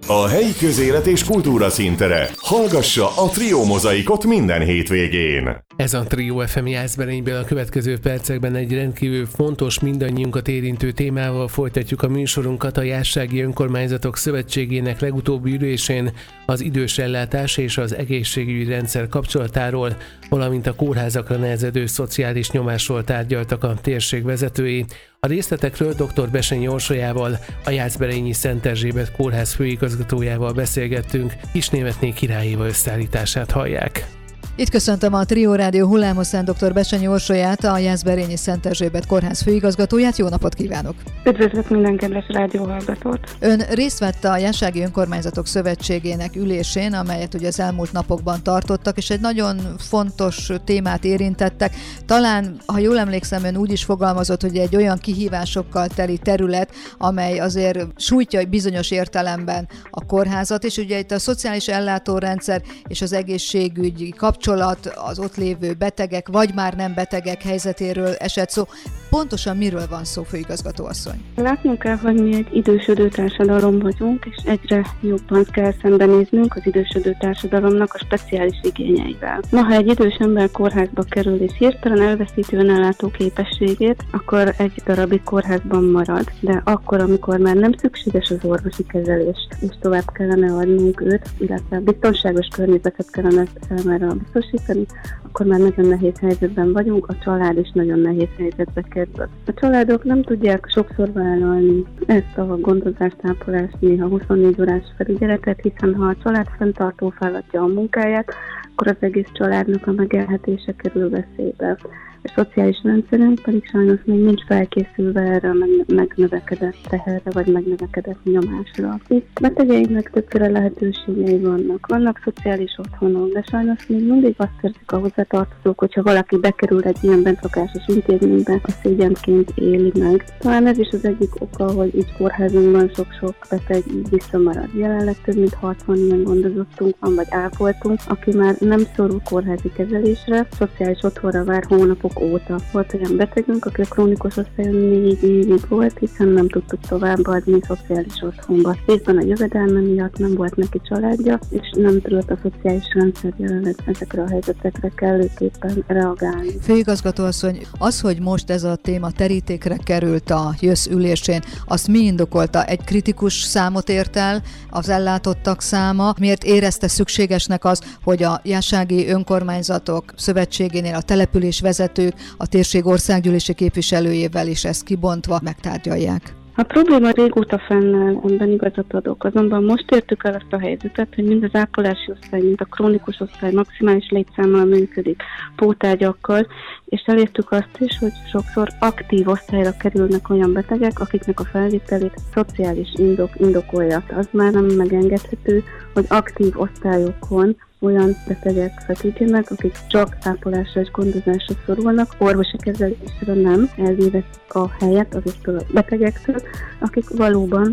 A helyi közélet és kultúra szintere. Hallgassa a Trio Mozaikot minden hétvégén. Ez a Trio FM Jászberényből. A következő percekben egy rendkívül fontos, mindannyiunkat érintő témával folytatjuk a műsorunkat. A Jászsági Önkormányzatok Szövetségének legutóbbi ülésén az idősellátás és az egészségügyi rendszer kapcsolatáról, valamint a kórházakra nehezedő szociális nyomásról tárgyaltak a térség vezetői. A részletekről dr. Bessenyi Orsolyával, a Jászberényi Szent Erzsébet kórház főigazgatójával beszélgettünk. Kisnémetné Király Éva összeállítását hallják. Itt köszöntöm a Trio Rádió hullámoszán dr. Bessenyi Orsolyát, a Jászberényi Szent Erzsébet kórház főigazgatóját. Jó napot kívánok! Üdvözlök minden kedves rádióhallgatót! Ön részt vett a Jászsági Önkormányzatok Szövetségének ülésén, amelyet ugye az elmúlt napokban tartottak, és egy nagyon fontos témát érintettek. Talán, ha jól emlékszem, ön úgy is fogalmazott, hogy egy olyan kihívásokkal teli terület, amely azért sújtja bizonyos értelemben a kórházat, és ugye itt a szociális ellátórendszer és az egészségügyi kapcsolat, az ott lévő betegek, vagy már nem betegek helyzetéről esett szó. Pontosan miről van szó, főigazgató asszony? Látnunk kell, hogy mi egy idősödő társadalom vagyunk, és egyre jobban kell szembenéznünk az idősödő társadalomnak a speciális igényeivel. Na, ha egy idős ember kórházba kerül és hirtelen elveszíti önellátó képességét, akkor egy darabig kórházban marad, de akkor, amikor már nem szükséges az orvosi kezelés, és tovább kellene adnunk őt, illetve biztonságos környezetet kellene számára biztosítani, akkor már nagyon nehéz helyzetben vagyunk, a család is nagyon nehéz helyzetbe kerül. A családok nem tudják sokszor vállalni ezt a gondozást, ápolást, néha 24 órás felügyeletet, hiszen ha a család fenntartó feladja a munkáját, akkor az egész családnak a megélhetése kerül veszélybe. A szociális rendszerünk pedig sajnos még nincs felkészülve erre a megnövekedett teherre, vagy megnövekedett nyomásra. Itt betegeinknek többféle lehetőségei vannak. Vannak szociális otthonok, de sajnos még mindig azt érzik a hozzátartozók, hogyha valaki bekerül egy ilyen bentlakásos intézménybe, a szégyenként éli meg. Talán ez is az egyik oka, hogy így kórházunkban sok-sok beteg visszamarad. Jelenleg több mint 60 ilyen gondozottunk van, vagy ápoltunk, aki már nem szorul kórházi kezelésre, szociális otthonra vár hónapok óta. Volt olyan betegünk, aki a krónikus osztályon 4 évig volt, hiszen nem tudtuk továbbadni szociális otthonba. Részben a jövedelme miatt nem volt neki családja, és nem tudott a szociális rendszer jelenleg ezekre a helyzetekre kellőképpen reagálni. Főigazgató asszony, az, hogy most ez a téma terítékre került a JÖSZ ülésén, azt mi indokolta? Egy kritikus számot ért el az ellátottak száma? Miért érezte szükségesnek az, hogy a Jászsági Önkormányzatok Szövetségénél a település vezetők a térség országgyűlési képviselőjével is ezt kibontva megtárgyalják? A probléma régóta fennáll, amiben igazat adok, azonban most értük el azt a helyzetet, hogy mind az ápolási osztály, mind a krónikus osztály maximális létszámmal működik, pótágyakkal, és elértük azt is, hogy sokszor aktív osztályra kerülnek olyan betegek, akiknek a felvételét szociális indokolja. Az már nem megengedhető, hogy aktív osztályokon olyan betegek feküdjenek, akik csak ápolásra és gondozásra szorulnak, orvosi kezelésre nem, elvévezik a helyet azoktól a betegektől, akik valóban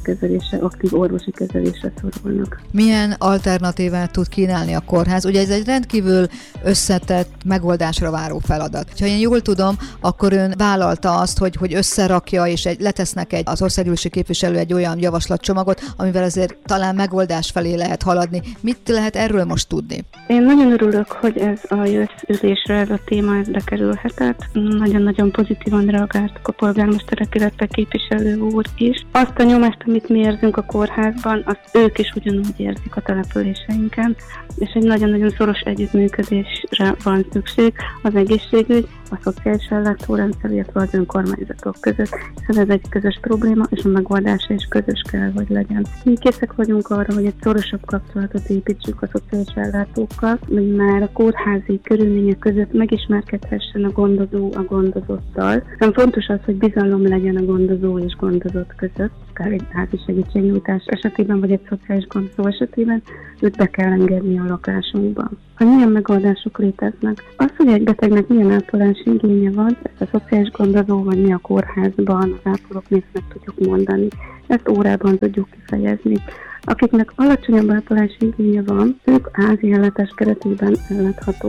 aktív orvosi kezelésre szorulnak. Milyen alternatívát tud kínálni a kórház? Ugye ez egy rendkívül összetett, megoldásra váró feladat. Ha én jól tudom, akkor ön vállalta azt, hogy összerakja, és letesznek az országgyűlési képviselő egy olyan javaslatcsomagot, amivel azért talán megoldás felé lehet haladni. Mit lehet erről most tudni? Én nagyon örülök, hogy ez a JÖSZ ülésre ez a téma bekerülhetett. Nagyon-nagyon pozitívan reagáltak a polgármesterek, illetve képviselő úr is. Azt a nyomást, amit mi érzünk a kórházban, azt ők is ugyanúgy érzik a településeinken, és egy nagyon-nagyon szoros együttműködésre van szükség az egészségügy, a szociális ellátórendszer, illetve az önkormányzatok között, hiszen ez egy közös probléma, és a megoldása is közös kell, hogy legyen. Mi készek vagyunk arra, hogy egy szorosabb kapcsolatot építsük a szociális ellátókkal, hogy már a kórházi körülmények között megismerkedhessen a gondozó a gondozottal. Nem fontos az, hogy bizalom legyen a gondozó és gondozott között, akár egy házi segítségnyújtás esetében, vagy egy szociális gondozó esetében, őt be kell engedni a lakásunkba. Hogy milyen megoldások léteznek. Az, hogy egy betegnek milyen ápolási igénye van, ezt a szociális gondozó vagy mi a kórházban, az ápolók meg tudjuk mondani. Ezt órában tudjuk kifejezni. Akiknek alacsonyabb ápolási igénye van, ők házi ellátás keretében elláthatók,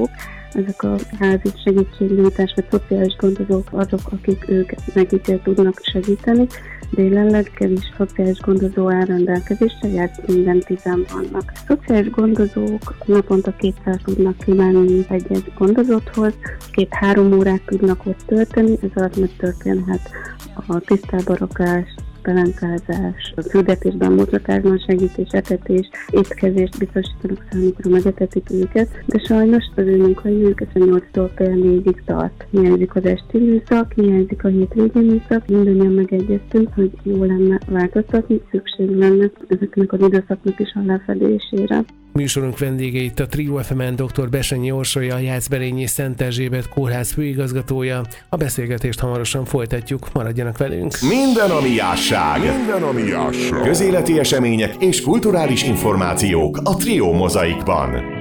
ezek a házi segítségnyújtás vagy szociális gondozók azok, akik nekik tudnak segíteni, de jelenleg kevés szociális gondozó áll rendelkezésre, minden 10 vannak. A szociális gondozók naponta 200 tudnak kimenni egy gondozóthoz, 2-3 órát tudnak ott tölteni, ez alatt megtörténhet a tisztába rakás, pelenkázás, a küldetésben, mozgatásban segítés, etetés, étkezést biztosítanak számukra, megetetik őket, de sajnos az ő munkaidők ez a 8-tól fél 4-ig tart. Hiányzik az esti műszak, hiányzik a hétvégi műszak, mindannyian megegyeztünk, hogy jó lenne változtatni, szükség lenne ezeknek az időszaknak is a lefedésére. Műsorunk vendége itt a Trio FM-en dr. Bessenyi Orsolya, a Jászberényi Szent Erzsébet kórház főigazgatója. A beszélgetést hamarosan folytatjuk, maradjanak velünk. Minden, ami jásság. Közéleti események és kulturális információk a Trio mozaikban.